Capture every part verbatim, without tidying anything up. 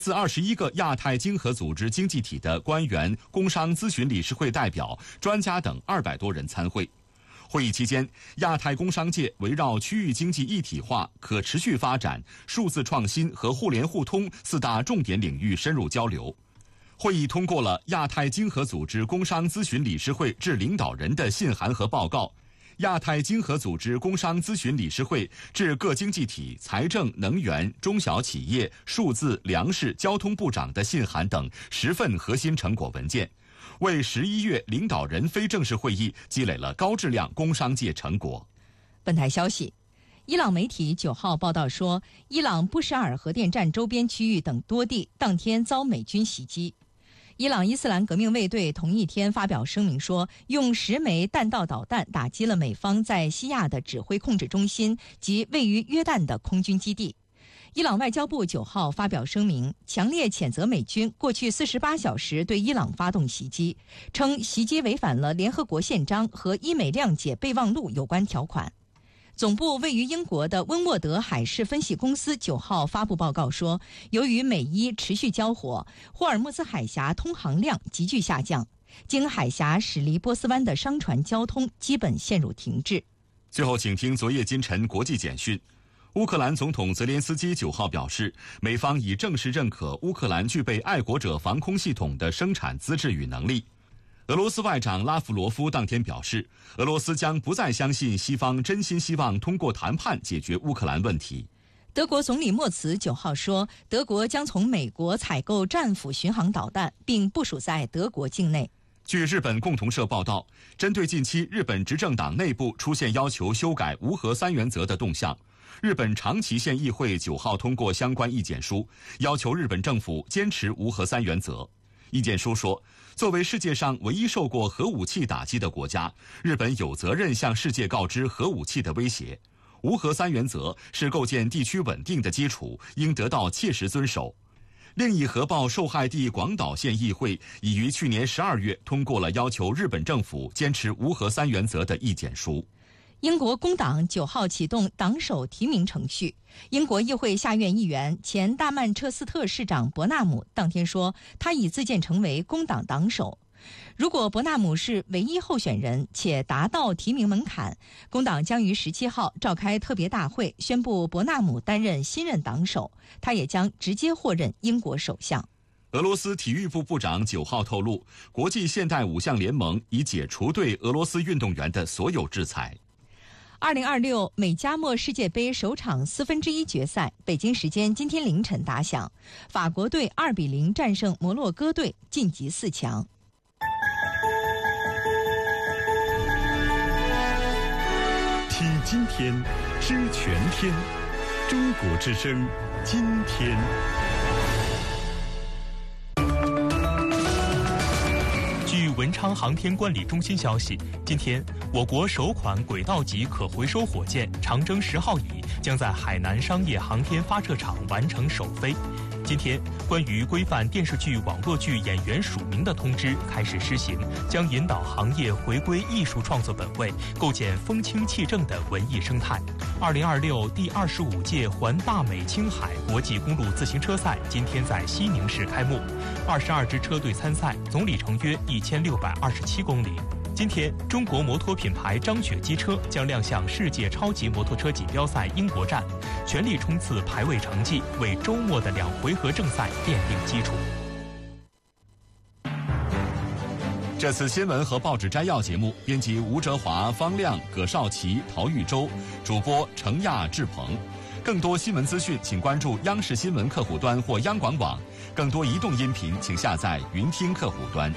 自二十一个亚太经合组织经济体的官员、工商咨询理事会代表、专家等二百多人参会。会议期间，亚太工商界围绕区域经济一体化、可持续发展、数字创新和互联互通四大重点领域深入交流。会议通过了亚太经合组织工商咨询理事会致领导人的信函和报告。亚太经合组织工商咨询理事会致各经济体财政、能源、中小企业、数字、粮食、交通部长的信函等十份核心成果文件，为十一月领导人非正式会议积累了高质量工商界成果。 本台消息，伊朗媒体九号报道说，伊朗布什尔核电站周边区域等多地当天遭美军袭击。伊朗伊斯兰革命卫队同一天发表声明说，用十枚弹道导弹打击了美方在西亚的指挥控制中心及位于约旦的空军基地。伊朗外交部九号发表声明，强烈谴责美军过去四十八小时对伊朗发动袭击，称袭击违反了联合国宪章和伊美谅解备忘录有关条款。总部位于英国的温沃德海事分析公司九号发布报告说，由于美伊持续交火，霍尔木兹海峡通航量急剧下降，经海峡驶离波斯湾的商船交通基本陷入停滞。 最后，请听昨夜今晨国际简讯。乌克兰总统泽连斯基九号表示，美方已正式认可乌克兰具备爱国者防空系统的生产资质与能力。俄罗斯外长拉夫罗夫当天表示，俄罗斯将不再相信西方真心希望通过谈判解决乌克兰问题。 德国总理默茨九号说，德国将从美国采购战斧巡航导弹，并部署在德国境内。 据日本共同社报道，针对近期日本执政党内部出现要求修改无核三原则的动向，日本长崎县议会九号通过相关意见书，要求日本政府坚持无核三原则。意见书说，作为世界上唯一受过核武器打击的国家，日本有责任向世界告知核武器的威胁。无核三原则是构建地区稳定的基础，应得到切实遵守。另一核爆受害地广岛县议会已于去年十二月通过了要求日本政府坚持无核三原则的意见书。 英国工党九号启动党首提名程序。英国议会下院议员、前大曼彻斯特市长伯纳姆当天说，他已自荐成为工党党首。如果伯纳姆是唯一候选人且达到提名门槛，工党将于十七号召开特别大会，宣布伯纳姆担任新任党首，他也将直接获任英国首相。 俄罗斯体育部部长九号透露，国际现代五项联盟已解除对俄罗斯运动员的所有制裁。 二零二六美加墨世界杯首场四分之一决赛，北京时间今天凌晨打响，法国队二比零战胜摩洛哥队，晋级四强。 听今天，知全天，中国之声，今天。 据文昌航天管理中心消息，今天我国首款轨道级可回收火箭长征十号乙将在海南商业航天发射场完成首飞。今天，关于规范电视剧、网络剧演员署名的通知开始施行，将引导行业回归艺术创作本位，构建风清气正的文艺生态。二零二六第二十五届环大美青海国际公路自行车赛今天在西宁市开幕，二十二支车队参赛，总里程约一千六百二十七公里。今天，中国摩托品牌张雪机车将亮相世界超级摩托车锦标赛英国站，全力冲刺排位成绩，为周末的两回合正赛奠定基础。 这次新闻和报纸摘要节目，编辑吴哲华、方亮、葛少奇、陶玉洲，主播程亚、志鹏。更多新闻资讯，请关注央视新闻客户端或央广网。更多移动音频，请下载云听客户端。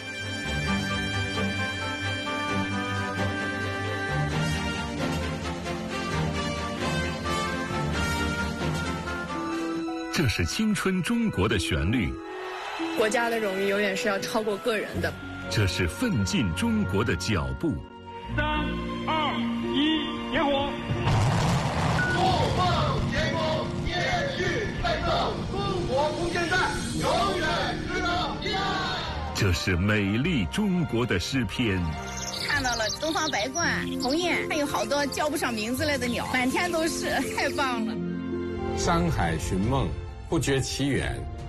这是青春中国的旋律， 国家的荣誉永远是要超过个人的。 这是奋进中国的脚步。 三二一，点火！ 不放前锋，坚决奋斗，中国空间站永远值得恋爱。 这是美丽中国的诗篇。 看到了东方白鹳、鸿雁，还有好多叫不上名字来的鸟，满天都是，太棒了。 山海寻梦，不觉其远，